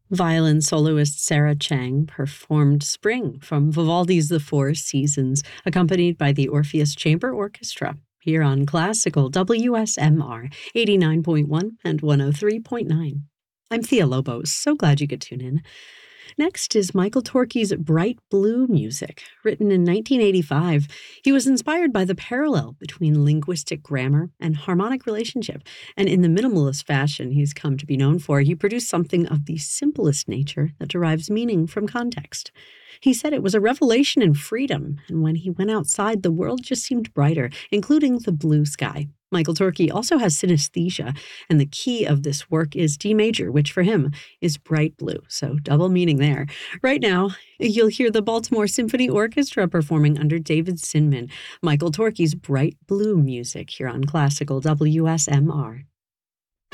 Violin soloist Sarah Chang performed Spring from Vivaldi's The Four Seasons, accompanied by the Orpheus Chamber Orchestra, here on Classical WSMR 89.1 and 103.9. I'm Thea Lobos. So glad you could tune in. Next is Michael Torke's Bright Blue music, written in 1985. He was inspired by the parallel between linguistic grammar and harmonic relationship, and in the minimalist fashion he's come to be known for, he produced something of the simplest nature that derives meaning from context. He said it was a revelation in freedom, and when he went outside, the world just seemed brighter, including the blue sky. Michael Torke also has synesthesia, and the key of this work is D major, which for him is bright blue, so double meaning there. Right now, you'll hear the Baltimore Symphony Orchestra performing under David Sinman, Michael Torke's Bright Blue music here on Classical WSMR.